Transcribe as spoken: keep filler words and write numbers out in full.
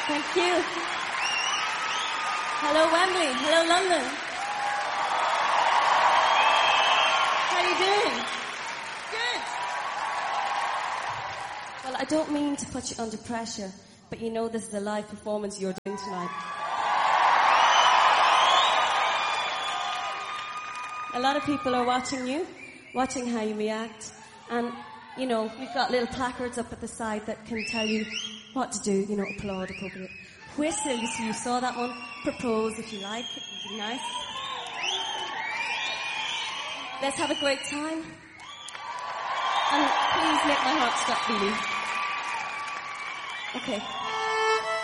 Thank you. Hello, Wembley. Hello, London. How are you doing? Good. Well, I don't mean to put you under pressure, but you know this is a live performance you're doing tonight. A lot of people are watching you, watching how you react, and, you know, we've got little placards up at the side that can tell you what to do, you know, applaud, appropriate. Whistle, you see, you saw that one. Propose if you like, it would be nice. Let's have a great time. And please make my heart stop beating. Okay.